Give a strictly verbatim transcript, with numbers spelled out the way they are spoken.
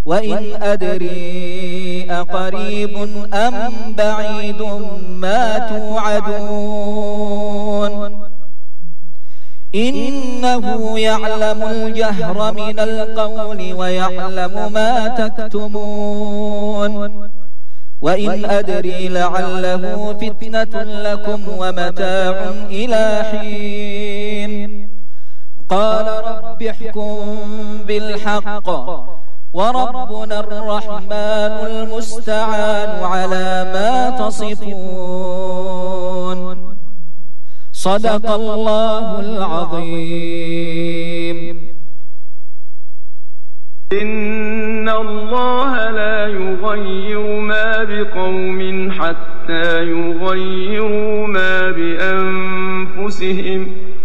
وإن أدري أقريب أم بعيد ما توعدون إنه يعلم الجهر من القول ويعلم ما تكتمون وإن أدري لعله فتنة لكم ومتاع إلى حين قال رب احكم بالحق وربنا الرحمن المستعان على ما تصفون صدق الله العظيم. إن الله لا يغير ما بقوم حتى يغيروا ما بأنفسهم